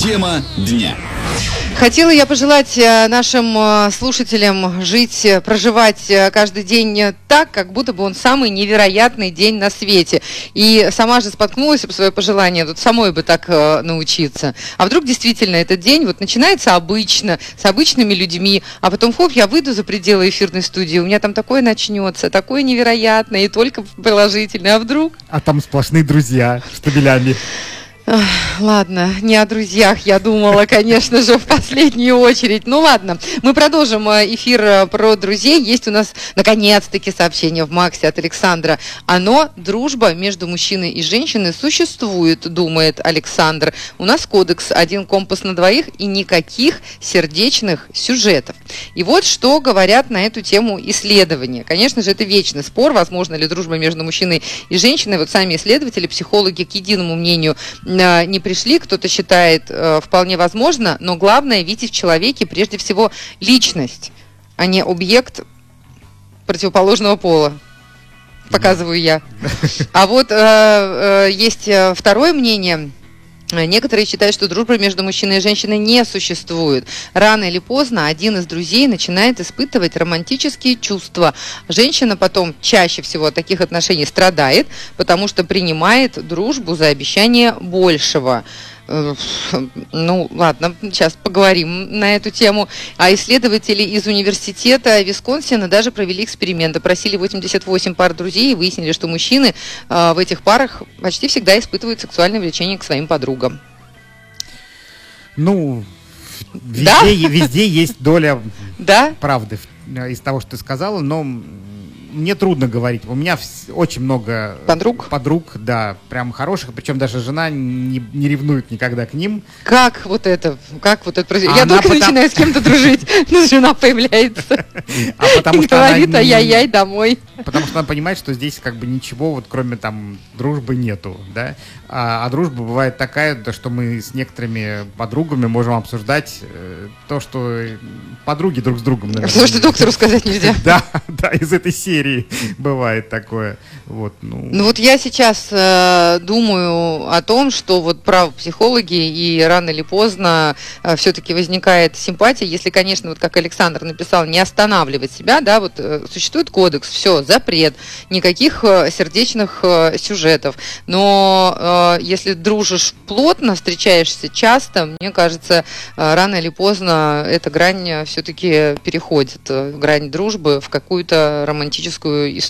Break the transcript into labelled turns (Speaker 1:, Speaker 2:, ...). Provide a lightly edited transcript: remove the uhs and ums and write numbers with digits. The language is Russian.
Speaker 1: Тема дня.
Speaker 2: Хотела я пожелать нашим слушателям жить, проживать каждый день так, как будто бы он самый невероятный день на свете. И сама же споткнулась об свое пожелание, тут самой бы так научиться. А вдруг действительно этот день вот начинается обычно, с обычными людьми, а потом, хоп, я выйду за пределы эфирной студии, у меня там такое начнется, такое невероятное и только положительное. А вдруг?
Speaker 3: А там сплошные друзья штабелями.
Speaker 2: Ладно, не о друзьях я думала, конечно же, в последнюю очередь. Ну ладно, мы продолжим эфир про друзей. Есть у нас, наконец-таки, сообщение в Максе от Александра. Дружба между мужчиной и женщиной существует, думает Александр. У нас кодекс, один компас на двоих и никаких сердечных сюжетов. И вот что говорят на эту тему исследования. Конечно же, это вечный спор, возможно ли дружба между мужчиной и женщиной. Вот сами исследователи, психологи к единому мнению не пришли, кто-то считает вполне возможно, но главное видеть в человеке прежде всего личность, а не объект противоположного пола. Показываю я. А вот есть второе мнение. Некоторые считают, что дружбы между мужчиной и женщиной не существует. Рано или поздно один из друзей начинает испытывать романтические чувства. Женщина потом чаще всего от таких отношений страдает, потому что принимает дружбу за обещание большего. Ну, ладно, сейчас поговорим на эту тему. А исследователи из университета Висконсина даже провели эксперимент. Опросили 88 пар друзей и выяснили, что мужчины в этих парах почти всегда испытывают сексуальное влечение к своим подругам.
Speaker 3: Ну, везде есть доля правды из того, что ты сказала, но мне трудно говорить. У меня очень много подруг, да, прям хороших, причем даже жена не ревнует никогда к ним. Как вот это происходит? Я только начинаю с кем-то дружить, но жена появляется и говорит: ай-яй-яй, домой. Потому что она понимает, что здесь как бы ничего, вот кроме там дружбы нету, да. А дружба бывает такая, что мы с некоторыми подругами можем обсуждать то, что подруги друг с другом.
Speaker 2: То, что доктору сказать нельзя.
Speaker 3: Да, из этой серии бывает такое. Вот,
Speaker 2: ну вот я сейчас думаю о том, что вот правы психологи, и рано или поздно все-таки возникает симпатия, если, конечно, вот как Александр написал, не останавливать себя, да, вот существует кодекс, все, запрет, никаких сердечных сюжетов. Но если дружишь плотно, встречаешься часто, мне кажется, рано или поздно эта грань все-таки переходит, грань дружбы в какую-то романтическую историю.